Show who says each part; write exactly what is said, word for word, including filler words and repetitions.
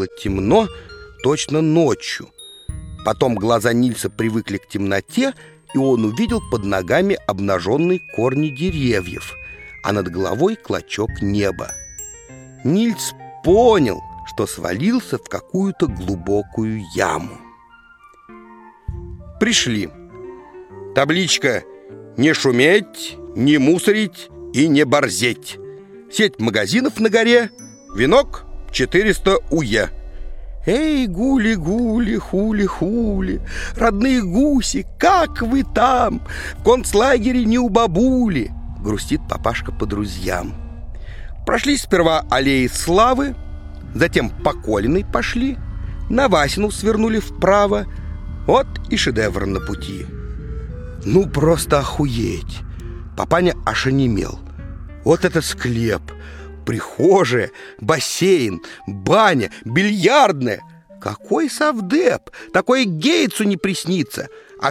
Speaker 1: было темно, точно ночью. Потом глаза Нильса привыкли к темноте, и он увидел под ногами обнаженные корни деревьев, а над головой клочок неба. Нильс понял, что свалился в какую-то глубокую яму. Пришли. Табличка «Не шуметь, не мусорить и не борзеть». Сеть магазинов на горе, венок четыреста уе. Эй, гули-гули, хули-хули, родные гуси, как вы там? В концлагере не у бабули, грустит папашка по друзьям. Прошли сперва аллеи Славы, затем по Колиной пошли, на Васину свернули вправо. Вот и шедевр на пути. Ну, просто охуеть! Папаня аж онемел. Вот это склеп, прихожая, бассейн, баня, бильярдная. Какой совдеп! Такое Гейтсу не приснится. А